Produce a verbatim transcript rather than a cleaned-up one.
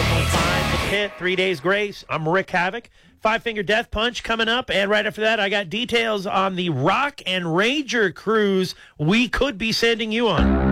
oh five, The Pit, Three Days Grace. I'm Rick Havoc. Five Finger Death Punch coming up. And right after that, I got details on the Rock and Ranger cruise we could be sending you on.